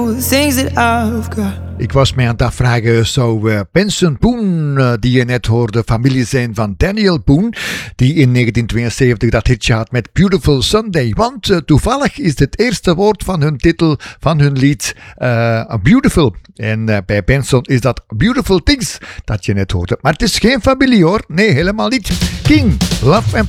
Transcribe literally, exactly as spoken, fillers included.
things that I've got. Ik was mij aan het afvragen, zou uh, Benson Boone, uh, die je net hoorde, familie zijn van Daniel Boone, die in negentien tweeënzeventig dat hitje had met Beautiful Sunday. Want uh, toevallig is het eerste woord van hun titel, van hun lied, uh, Beautiful. En uh, bij Benson is dat Beautiful Things, dat je net hoorde. Maar het is geen familie hoor, nee, helemaal niet. King, Love and